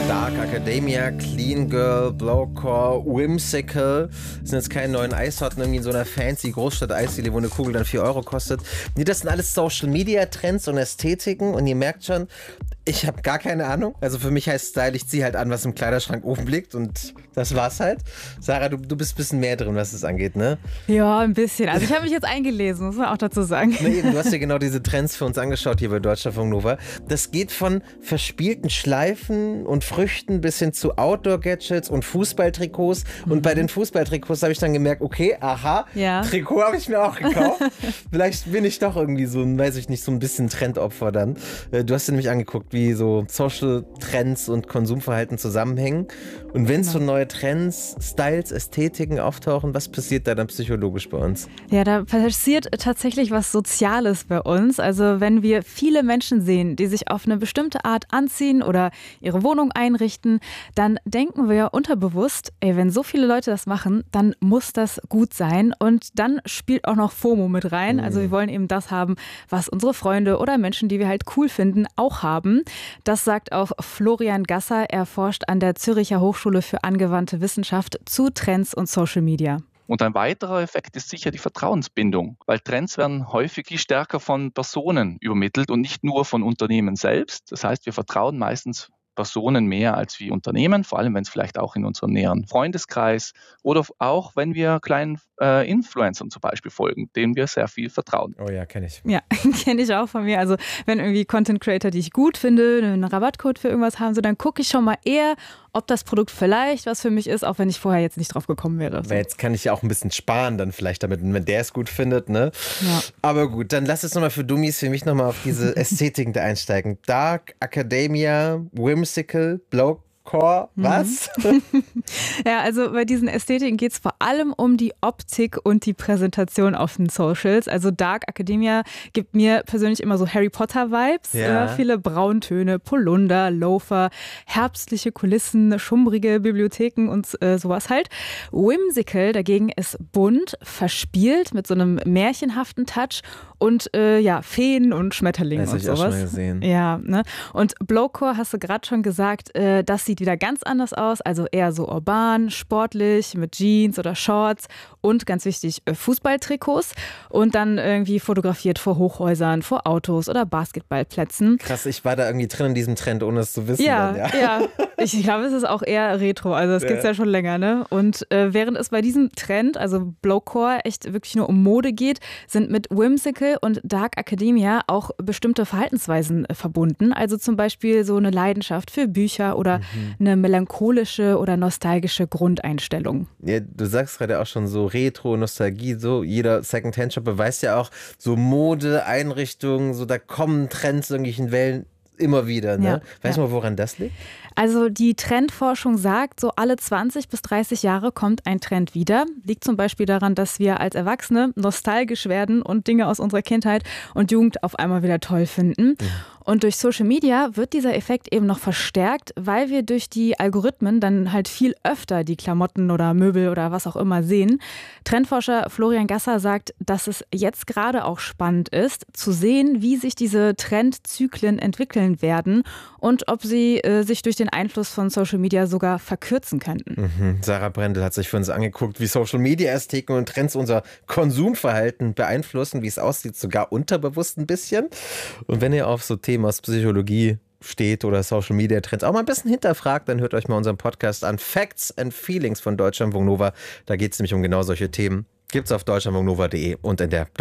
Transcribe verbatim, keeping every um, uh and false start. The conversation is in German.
Dark Academia, Clean Girl, Blowcore, Whimsical. Das sind jetzt keine neuen Eissorten irgendwie in so einer fancy Großstadt-Eisdiele, wo eine Kugel dann vier Euro kostet. Nee, das sind alles Social-Media-Trends und Ästhetiken und ihr merkt schon, ich habe gar keine Ahnung. Also für mich heißt Style, ich ziehe halt an, was im Kleiderschrank oben liegt und das war's halt. Sarah, du, du bist ein bisschen mehr drin, was das angeht, ne? Ja, ein bisschen. Also ich habe mich jetzt eingelesen, muss man auch dazu sagen. Nee, eben, du hast ja genau diese Trends für uns angeschaut hier bei Deutschlandfunk Nova. Das geht von verspielten Schleifen und Früchten bis hin zu Outdoor-Gadgets und Fußballtrikots. Mhm. Und bei den Fußballtrikots habe ich dann gemerkt, okay, aha, ja. Trikot habe ich mir auch gekauft. Vielleicht bin ich doch irgendwie so ein, weiß ich nicht, so ein bisschen Trendopfer dann. Du hast dir nämlich angeguckt, wie so Social Trends und Konsumverhalten zusammenhängen. Und wenn so neue Trends, Styles, Ästhetiken auftauchen, was passiert da dann psychologisch bei uns? Ja, da passiert tatsächlich was Soziales bei uns. Also wenn wir viele Menschen sehen, die sich auf eine bestimmte Art anziehen oder ihre Wohnung einrichten, dann denken wir ja unterbewusst, ey, wenn so viele Leute das machen, dann muss das gut sein. Und dann spielt auch noch FOMO mit rein. Mhm. Also wir wollen eben das haben, was unsere Freunde oder Menschen, die wir halt cool finden, auch haben. Das sagt auch Florian Gasser. Er forscht an der Züricher Hochschule für angewandte Wissenschaft zu Trends und Social Media. Und ein weiterer Effekt ist sicher die Vertrauensbindung, weil Trends werden häufig viel stärker von Personen übermittelt und nicht nur von Unternehmen selbst. Das heißt, wir vertrauen meistens Personen mehr als wie Unternehmen, vor allem wenn es vielleicht auch in unserem näheren Freundeskreis oder auch wenn wir kleinen äh, Influencern zum Beispiel folgen, denen wir sehr viel vertrauen. Oh ja, kenne ich. Ja, kenne ich auch von mir. Also wenn irgendwie Content Creator, die ich gut finde, einen Rabattcode für irgendwas haben, so dann gucke ich schon mal eher, ob das Produkt vielleicht was für mich ist, auch wenn ich vorher jetzt nicht drauf gekommen wäre. So. Weil jetzt kann ich ja auch ein bisschen sparen dann vielleicht damit, wenn der es gut findet, ne? Ja. Aber gut, dann lass es nochmal für Dummies, für mich nochmal auf diese Ästhetiken da einsteigen. Dark Academia, Whimsical, Blow Core, was? Ja, also bei diesen Ästhetiken geht es vor allem um die Optik und die Präsentation auf den Socials. Also Dark Academia gibt mir persönlich immer so Harry Potter-Vibes. Ja. Äh, viele Brauntöne, Polunder, Loafer, herbstliche Kulissen, schummrige Bibliotheken und äh, sowas halt. Whimsical dagegen ist bunt, verspielt mit so einem märchenhaften Touch und äh, ja, Feen und Schmetterlinge das und sowas. Das habe ich auch schon mal gesehen. Ja, ne? Und Blowcore hast du gerade schon gesagt, äh, das sieht wieder ganz anders aus, also eher so urban, sportlich, mit Jeans oder Shorts und ganz wichtig Fußballtrikots und dann irgendwie fotografiert vor Hochhäusern, vor Autos oder Basketballplätzen. Krass, ich war da irgendwie drin in diesem Trend, ohne es zu wissen. Ja, dann, ja. ja. Ich glaube, es ist auch eher Retro, also das ja. gibt es ja schon länger, ne? Und äh, während es bei diesem Trend, also Blowcore, echt wirklich nur um Mode geht, sind mit Whimsical und Dark Academia auch bestimmte Verhaltensweisen äh, verbunden. Also zum Beispiel so eine Leidenschaft für Bücher oder mhm. eine melancholische oder nostalgische Grundeinstellung. Ja, du sagst gerade auch schon so Retro, Nostalgie, so jeder Second-Hand-Shop beweist ja auch so Mode, Einrichtungen, so da kommen Trends irgendwelchen Wellen immer wieder. Ne? Ja, weißt ja. du mal, woran das liegt? Also die Trendforschung sagt, so alle zwanzig bis dreißig Jahre kommt ein Trend wieder. Liegt zum Beispiel daran, dass wir als Erwachsene nostalgisch werden und Dinge aus unserer Kindheit und Jugend auf einmal wieder toll finden. Mhm. Und durch Social Media wird dieser Effekt eben noch verstärkt, weil wir durch die Algorithmen dann halt viel öfter die Klamotten oder Möbel oder was auch immer sehen. Trendforscher Florian Gasser sagt, dass es jetzt gerade auch spannend ist, zu sehen, wie sich diese Trendzyklen entwickeln werden und ob sie äh, sich durch den Einfluss von Social Media sogar verkürzen könnten. Mhm. Sarah Brendel hat sich für uns angeguckt, wie Social Media Ästhetiken und Trends unser Konsumverhalten beeinflussen, wie es aussieht, sogar unterbewusst ein bisschen. Und wenn ihr auf so Themen aus Psychologie steht oder Social Media Trends auch mal ein bisschen hinterfragt, dann hört euch mal unseren Podcast an Facts and Feelings von Deutschlandfunk Nova. Da geht es nämlich um genau solche Themen. Gibt's auf deutschlandfunknova punkt de und in der